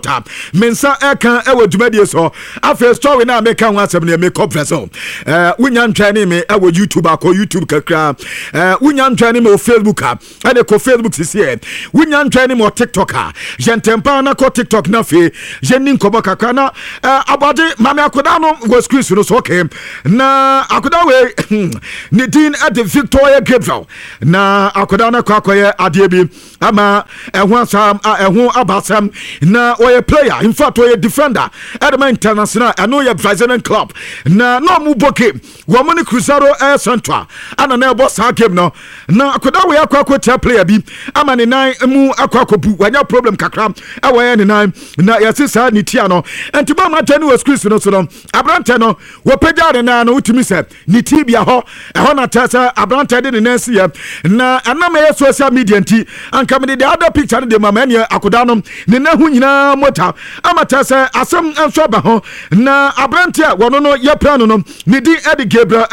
mensa eka ewo dwumadi so afa story na make kan wasem na make up vessel wunya ntwane me ewo YouTube akọ YouTube kakra wunya ntwane me o Facebook a de ko Facebook sisi wunya ntwane me o TikTok a jentempa na ko TikTok na fe jenni nkobo kakra na abode mame akoda no go screen so okay na akoda we ni din at the Victoria Gabriel na akoda na kwakoye ade bi ama ehun asam ehun abasam na oye player in fact oye defender Edema International ano ye Brazilian club na no mu boke wo mo ni Cruzeiro Central ana na ebo sa game no na akoda we akwakotia player bi ama ni nan mu akwakobu wanya problem kakra awoye ni nan na yesisa ni tia no entiba ma tani we squeeze no so no abrante no wo pejare na no utimi se ni tibia ho eho na tasa abrante de ni nansi ya na anama ye social media nti anka me the other picture de mama ne akoda no ne na hu nyina mota amata se asem enso ba ho na abrante a wono no ye plan no ne di Eddie Gabriel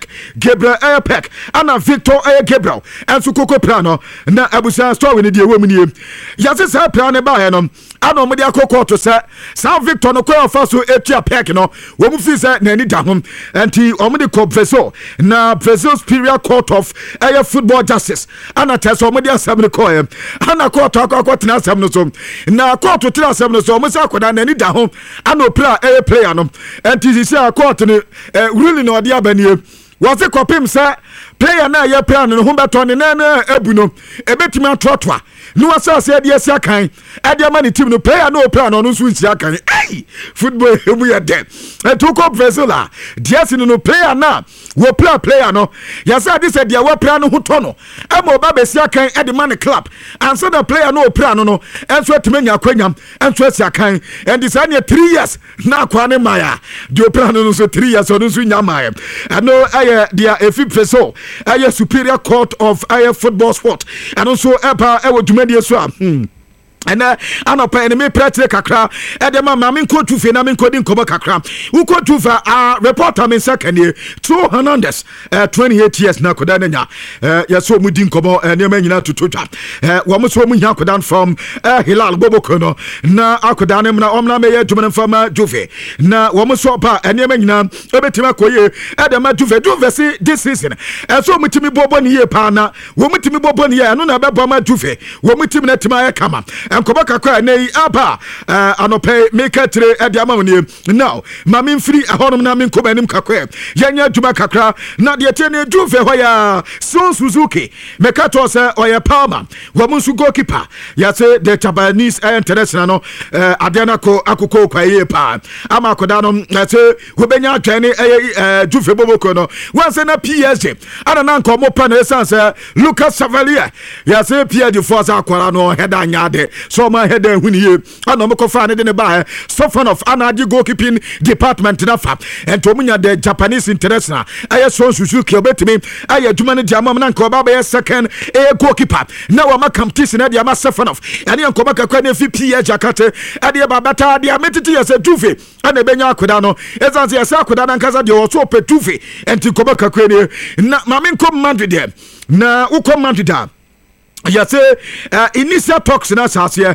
Airpack ana Victor Gabriel enso koko plan no na abusa story ne die wom nie yase sa plan ne ba he no ana mo de akoko to se San Victor no kwa fa so etua pack no wo mu fi se na ni da ho enti o mo de confesso na Brazil Superior Court of Football Justice ana tese o mo de asem ne ko ana court akoko tena asem no so na court tena asem no so mo se akoda na ni da ho ana opra player no enti sisi court ne ruling no de abanie was a copim say player na ye plan no ho beto ne na ebu no ebetimi atrotwa no asa say de sia kan e de ma ni team no player no plan no so nsia kan football emu ye dem to ko Brazil a de no player na wo player no yasa this dia wo plan no ho to no e mo ba be sia kan e de man club and so the player no plan no enso atimanya akwanyam enso sia kan and this anya 3 years na kwa ne maya de plan no so 3 years no so nya maya no dia efipreso Superior Court of Football Sport and also epa ewo dwumadi so and anopa enemy prete kakra edema mama nko tufe na nko di nkoba kakra uko tufa reporter men second year 2 Hernandez 28 years na koda nya yaso mu di nkoba enema nyina tututwa wo mo so mu nya koda from Hilal Bobokono na akoda ne na omna me ye dwumene fama Juve na wo mo so pa enema nyina obetima koye edema Juve si this season so mutimi bobo ne ye pa na wo mutimi bobo ne ye no na bebo ma Juve wo mutimi na tima ye kama enkoba kwa nei apa anope make tre ade amawne now mami mfiri ahonom na menkoba nim kakwa yenya djuma kakra na de tene Juve hoya Son Suzuki mekato se oye Palma wo munsu goalkeeper ya se the Japanese international no ade na ko akoko kwa ye pa ama koda no se wo benya atwane Juve boboko no wanse na PSG ana na nkomo pa na esanse Lucas Savalier ya se PSG force akwara no header nyade so my head huniye ana mo kofa ne de ba so fan of anadi goalkeeping department na fa and to munya the Japanese international aye Son Suzuki obetimi aye adwuma ne diamam na nka oba be second goalkeeper na wa makamtisi na dia ma fan of ane nka oba kakwa na fi PSG akate ade ba bata dia metiti ya se Juve ana benya akoda no ezanze ya se akoda na nkaza de o so pe Juve enti nka oba kakwa ne na mame nkom Madrid na ukom Madrid yes, initial talks in Asasia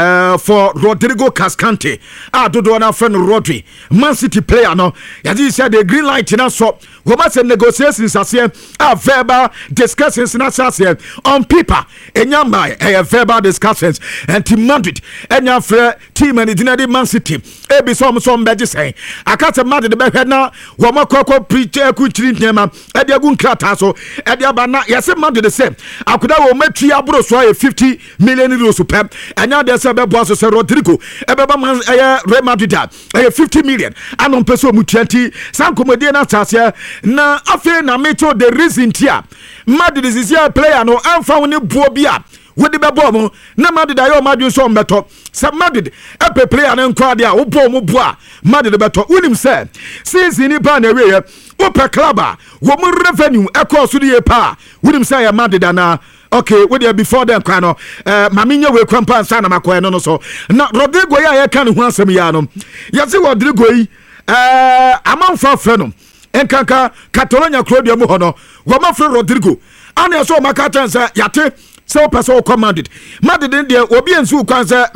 for Rodrigo Cascante. Do na friend Rodri, Man City player no. Yes, said the green light in us. We must negotiations Asasia, verbal discussions in Asasia on paper. Enyama, verbal discussions and Team Madrid. Enya fre team and the Man City. Ebi some beji say. Akata Madrid the back now. Wama koko preacher kuchiri nyema. Edia gun krataso. Edia bana. Yes, Madrid the same. Akuda wo metri aburo so 50 million euros pep anya de se bebo so se Rodrigo ebeba man Real Madrid 50 million anon peso mu 20 san komodie na tase na afi na mecho the reason tia Madrid is here player no amfa woni buo bia wodi bebo mo na Madrid ayo Madrid so mbeto se Madrid epe player na nkwa dia wo bo mo bo a Madrid beto unim se season ni ba na we ope club a wo mu revenue ekoso die pa unim se ya Madrid na okay, what there before them kwano maminya we kwampa nsa na makoye no so na Rodrigo ya ka ne ho asem ya no yase Rodrigo yi amanfa frɛ no enkanka Catalonia Claudio mu ho no wo ma frɛ Rodrigo ana so makata nsa yate so person commanded Madrid there obi ensu kwansa